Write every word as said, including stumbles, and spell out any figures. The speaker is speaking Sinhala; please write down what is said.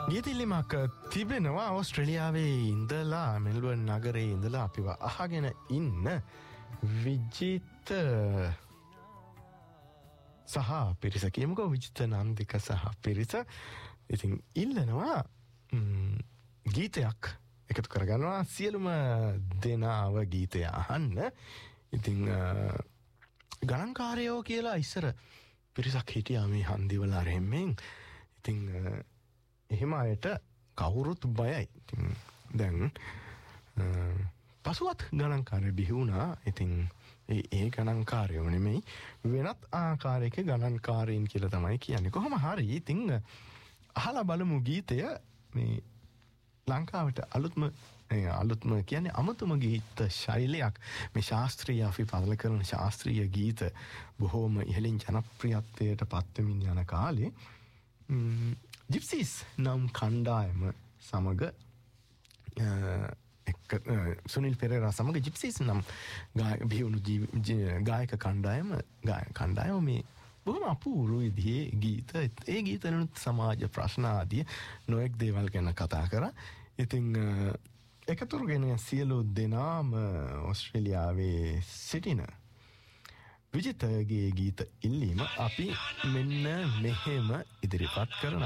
ගීතිලිමක් තිබෙනවා ඕස්ට්‍රේලියාවේ ඉඳලා මෙල්බර්න් නගරේ ඉඳලා අපිව අහගෙන ඉන්න විජිත සහ පිරිස කියමුකෝ විජිත නන්දික සහ පිරිස ඉතින් ඉල්ලනවා ගීතයක් එකතු කරගන්නවා සියලුම දෙනාව ගීතය අහන්න. ඉතින් ගණන්කාරයෝ කියලා ඉස්සර පිරිසක් හිටියා මේ හන්දිවල අරෙම්මෙන්. ඉතින් එහෙම අයට කවුරුත් බයයි. ඉතින් දැන් පසුවත් ගණන්කාරය බිහි වුණා. ඉතින් ඒ ඒ ගණන්කාරයෝ නෙමෙයි වෙනත් ආකාරයක ගණන්කාරයින් කියලා තමයි කියන්නේ. කොහොම හරි ඉතින් අහලා බලමු ගීතය. මේ ලංකාවට අලුත්ම අලුත්ම කියන්නේ අමුතුම ගීත ශෛලියක්. මේ ශාස්ත්‍රීය අපි පදල කරන ශාස්ත්‍රීය ගීත බොහෝම ඉහළින් ජනප්‍රියත්වයට පත්වෙමින් යන කාලේ ජිප්සීස් නම් කණ්ඩායම සමග සුනිල් පෙරේරා සමග ජිප්සීස් නම් බිහිවුණු ගායක කණ්ඩායම කණ්ඩායම මේ බොහොම අපූර්ව විදිහේ ගීත ඒ ගීතවලුත් සමාජ ප්‍රශ්න ආදී නොඑක් දේවල් ගැන කතා කරා. ඉතින් එකතුරුගෙන සියලු දෙනාම ඕස්ට්‍රේලියාවේ සිටින විජිතගේ ගීත ඉල්ලීම අපි මෙන්න මෙහෙම ඉදිරිපත් කරනවා.